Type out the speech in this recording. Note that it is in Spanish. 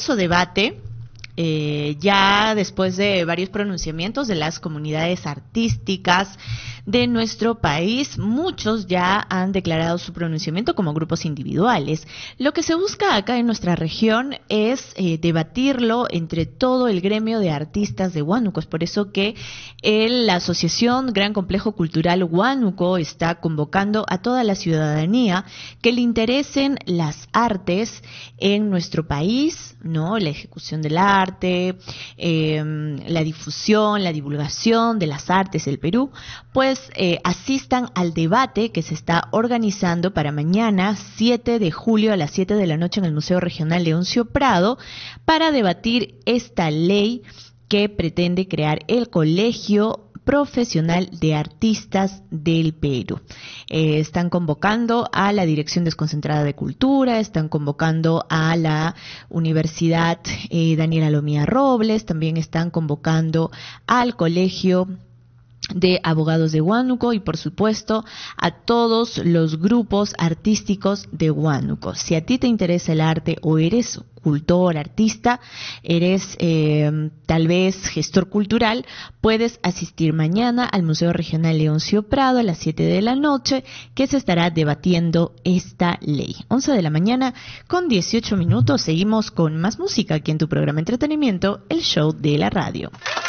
intenso debate. Ya después de varios pronunciamientos de las comunidades artísticas de nuestro país, muchos ya han declarado su pronunciamiento como grupos individuales. Lo que se busca acá en nuestra región es debatirlo entre todo el gremio de artistas de Huánuco. Es por eso que la Asociación Gran Complejo Cultural Huánuco está convocando a toda la ciudadanía que le interesen las artes en nuestro país, ¿no? La ejecución del arte, la difusión, la divulgación de las artes del Perú, pues asistan al debate que se está organizando para mañana, 7 de julio a las 7 de la noche en el Museo Regional Leoncio Prado, para debatir esta ley que pretende crear el Colegio Profesional de Artistas del Perú. Están convocando a la Dirección Desconcentrada de Cultura, están convocando a la Universidad Daniela Lomía Robles, también están convocando al Colegio de Abogados de Huánuco y por supuesto a todos los grupos artísticos de Huánuco. Si a ti te interesa el arte o eres cultor, artista, eres tal vez gestor cultural, puedes asistir mañana al Museo Regional Leoncio Prado a las 7 de la noche, que se estará debatiendo esta ley. 11 de la mañana con 18 minutos, seguimos con más música aquí en tu programa Entretenimiento, el show de la radio.